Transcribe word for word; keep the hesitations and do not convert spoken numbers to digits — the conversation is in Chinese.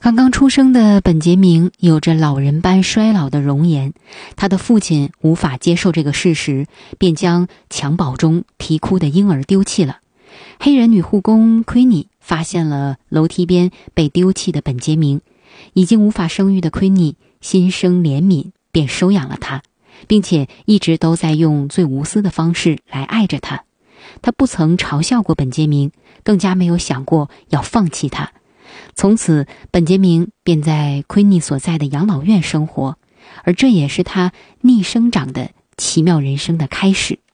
刚刚出生的本杰明有着老人般衰老的容颜，他的父亲无法接受这个事实，便将襁褓中啼哭的婴儿丢弃了。黑人女护工奎尼发现了楼梯边被丢弃的本杰明，已经无法生育的奎尼心生怜悯，便收养了他，并且一直都在用最无私的方式来爱着他。他不曾嘲笑过本杰明，更加没有想过要放弃他。从此本杰明便在奎尼所在的养老院生活，而这也是他逆生长的奇妙人生的开始。